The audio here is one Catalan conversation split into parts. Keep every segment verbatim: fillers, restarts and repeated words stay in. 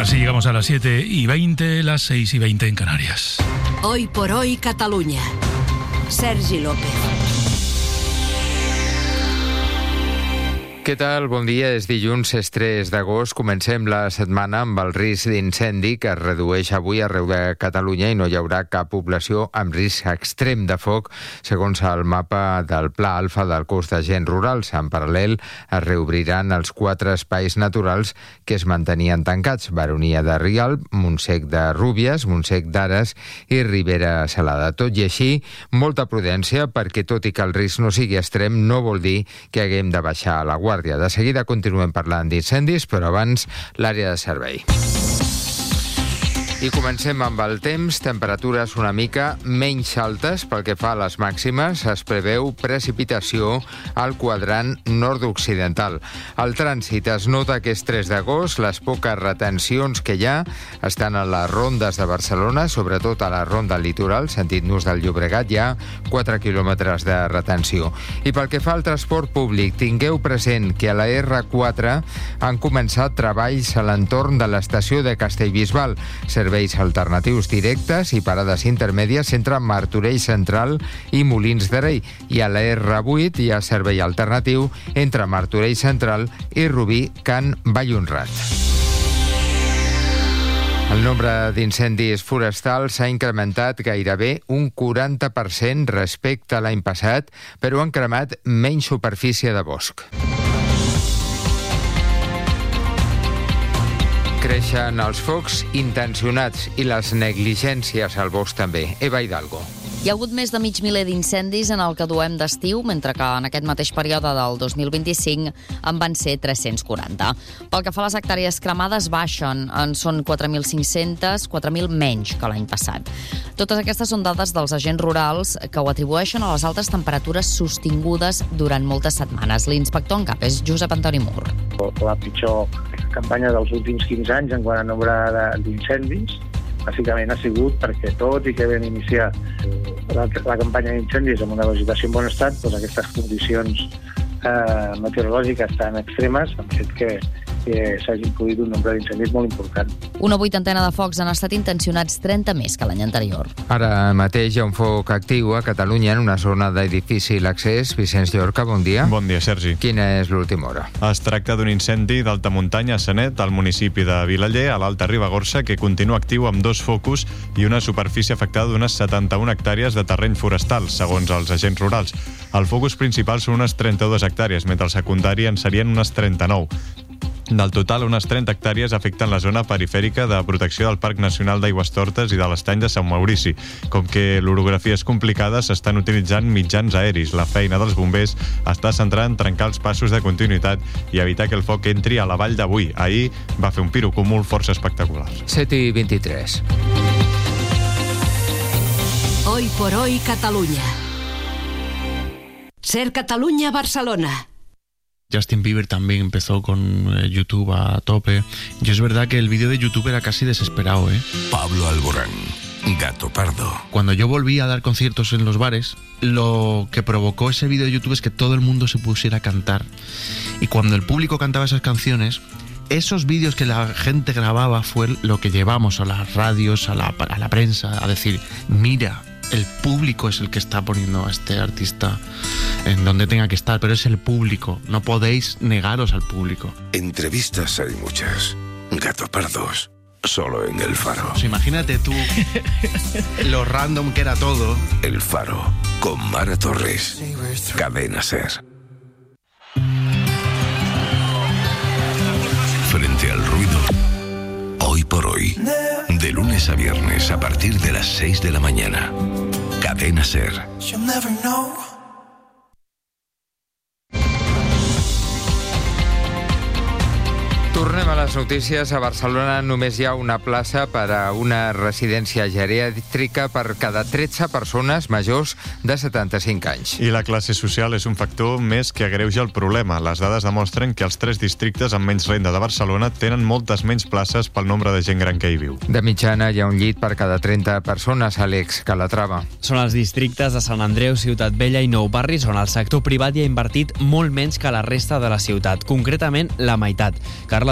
Así llegamos a las siete y veinte, las seis y veinte en Canarias. Hoy por hoy, Catalunya. Sergi López. Què tal? Bon dia. És dilluns, és tres d'agost. Comencem la setmana amb el risc d'incendi que es redueix avui arreu de Catalunya i no hi haurà cap població amb risc extrem de foc, segons el mapa del Pla Alfa del cos d'agents rurals. En paral·lel, es reobriran els quatre espais naturals que es mantenien tancats: Baronia de Rialb, Montsec de Rúbies, Montsec d'Ares i Ribera Salada. Tot i així, molta prudència, perquè tot i que el risc no sigui extrem, no vol dir que haguem de baixar a la guàrdia. De seguida continuem parlant d'incendis, però abans l'àrea de servei. I comencem amb el temps. Temperatures una mica menys altes pel que fa a les màximes. Es preveu precipitació al quadrant nord-occidental. El trànsit es nota que és tres d'agost. Les poques retencions que hi ha estan a les rondes de Barcelona, sobretot a la ronda litoral, sentit Nus del Llobregat, hi ha quatre quilòmetres de retenció. I pel que fa al transport públic, tingueu present que a la erre quatre han començat treballs a l'entorn de l'estació de Castellbisbal. Serveis alternatius directes i parades intermèdies entre Martorell Central i Molins de Rei. I a la erre vuit hi ha servei alternatiu entre Martorell Central i Rubí Can Vallhonrat. El nombre d'incendis forestals s'ha incrementat gairebé un quaranta per cent respecte a l'any passat, però han cremat menys superfície de bosc. Creixen els focs intencionats i les negligències al bosc també. Eva Hidalgo. Hi ha hagut més de mig miler d'incendis en el que duem d'estiu, mentre que en aquest mateix període del dos mil vint-i-cinc en van ser tres-cents quaranta. Pel que fa a les hectàrees cremades, baixen. En són quatre mil cinc-cents, quatre mil menys que l'any passat. Totes aquestes són dades dels agents rurals que ho atribueixen a les altes temperatures sostingudes durant moltes setmanes. L'inspector en cap és Josep Antoni Mur. La pitjor campanya dels últims quinze anys en quant a nombre d'incendis, bàsicament ha sigut perquè tot i que vam iniciar la, la campanya d'incendis amb una vegetació en bon estat, doncs aquestes condicions eh, meteorològiques tan extremes han fet que, que s'hagi produït un nombre d'incendis molt important. Una vuitantena de focs han estat intencionats, trenta més que l'any anterior. Ara mateix hi ha un foc actiu a Catalunya en una zona de difícil accés. Vicenç Llorca, bon dia. Bon dia, Sergi. Quina és l'última hora? Es tracta d'un incendi d'alta muntanya a Sanet, al municipi de Vilaller, a l'Alta Ribagorça, que continua actiu amb dos focus i una superfície afectada d'unes setanta-una hectàrees de terreny forestal, segons els agents rurals. El focus principal són unes trenta-dues hectàrees, mentre el secundari en serien unes trenta-nou. Del total, unes trenta hectàrees afecten la zona perifèrica de protecció del Parc Nacional d'Aigüestortes i de l'Estany de Sant Maurici. Com que l'orografia és complicada, s'estan utilitzant mitjans aeris. La feina dels bombers està centrada en trencar els passos de continuïtat i evitar que el foc entri a la vall d'Avui. Ahir va fer un pirocúmul força espectacular. set i vint-i-tres. Hoy por hoy, Catalunya. Ser Catalunya, Barcelona. Justin Bieber también empezó con eh, YouTube a tope. Y es verdad que el vídeo de YouTube era casi desesperado, ¿eh? Pablo Alborán, Gato Pardo. Cuando yo volví a dar conciertos en los bares, lo que provocó ese vídeo de YouTube es que todo el mundo se pusiera a cantar. Y cuando el público cantaba esas canciones, esos vídeos que la gente grababa fue lo que llevamos a las radios, a la, a la prensa, a decir, mira, el público es el que está poniendo a este artista en donde tenga que estar, pero es el público, no podéis negaros al público. Entrevistas hay muchas. Gato Pardos, solo en El Faro. Pues imagínate tú lo random que era todo. El Faro, con Mara Torres. Cadena Ser. Frente al ruido. Hoy por hoy. De lunes a viernes a partir de las seis de la mañana. Cadena Ser. Tornem a les notícies. A Barcelona només hi ha una plaça per a una residència geriàtrica per cada tretze persones majors de setanta-cinc anys. I la classe social és un factor més que agreuja el problema. Les dades demostren que els tres districtes amb menys renda de Barcelona tenen moltes menys places pel nombre de gent gran que hi viu. De mitjana hi ha un llit per cada trenta persones, Àlex Calatrava. Són els districtes de Sant Andreu, Ciutat Vella i Nou Barris on el sector privat hi ha invertit molt menys que la resta de la ciutat, concretament la meitat. Carles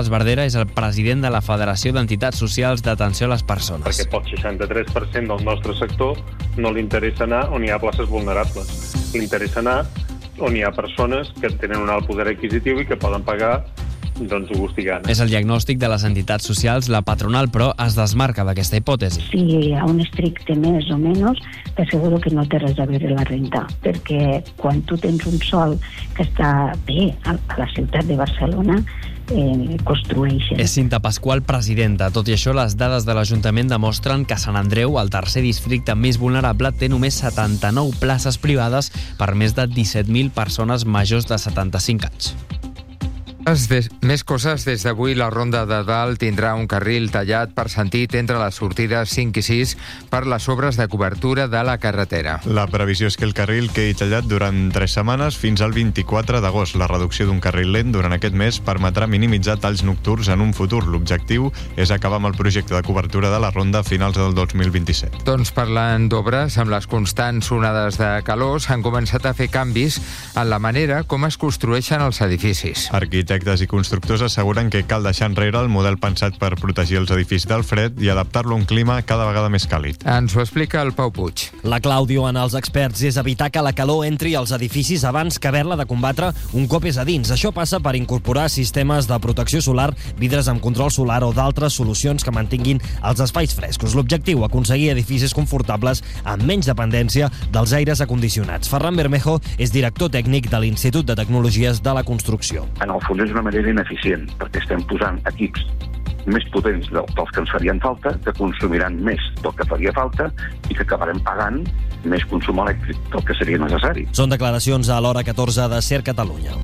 Esbardera és el president de la Federació d'Entitats Socials d'Atenció a les Persones. Perquè pot seixanta-tres per cent del nostre sector no li interessa anar on hi ha places vulnerables. Li interessa anar on hi ha persones que tenen un alt poder adquisitiu i que poden pagar doncs ho gust i gana. És el diagnòstic de les entitats socials. La patronal, però, es desmarca d'aquesta hipòtesi. Si hi ha un estricte més o menys, t'asseguro que no té res a veure la renta, perquè quan tu tens un sòl que està bé a la ciutat de Barcelona, eh, construeixen. És Cinta Pasqual, presidenta. Tot i això, les dades de l'Ajuntament demostren que Sant Andreu, el tercer districte més vulnerable, té només setanta-nou places privades per més de disset mil persones majors de setanta-cinc anys. Des, més coses. Des d'avui la Ronda de Dalt tindrà un carril tallat per sentit entre les sortides cinc i sis per les obres de cobertura de la carretera. La previsió és que el carril quedi tallat durant tres setmanes fins al vint-i-quatre d'agost. La reducció d'un carril lent durant aquest mes permetrà minimitzar talls nocturns en un futur. L'objectiu és acabar amb el projecte de cobertura de la Ronda a finals del dos mil vint-i-set. Doncs parlant d'obres, amb les constants onades de calor s'han començat a fer canvis en la manera com es construeixen els edificis. Arquitectes i constructors asseguren que cal deixar enrere el model pensat per protegir els edificis del fred i adaptar-lo a un clima cada vegada més càlid. Ens ho explica el Pau Puig. La clau, diuen els experts, és evitar que la calor entri als edificis abans que haver-la de combatre un cop és a dins. Això passa per incorporar sistemes de protecció solar, vidres amb control solar o d'altres solucions que mantinguin els espais frescos. L'objectiu, aconseguir edificis confortables amb menys dependència dels aires acondicionats. Ferran Bermejo és director tècnic de l'Institut de Tecnologies de la Construcció. En el fons és una manera ineficient, perquè estem posant equips més potents dels que ens farien falta, que consumiran més del que faria falta i que acabarem pagant més consum elèctric del que seria necessari. Són declaracions a l'hora catorze de Ser Catalunya.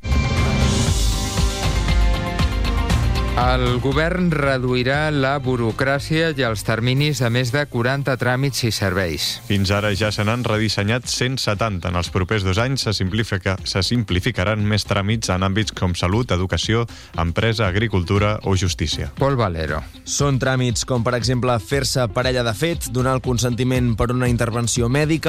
El govern reduirà la burocràcia i els terminis de més de quaranta tràmits i serveis. Fins ara ja se n'han redissenyat cent setanta. En els propers dos anys se, simplifica, se simplificaran més tràmits en àmbits com salut, educació, empresa, agricultura o justícia. Pol Valero. Són tràmits com, per exemple, fer-se parella de fet, donar el consentiment per una intervenció mèdica,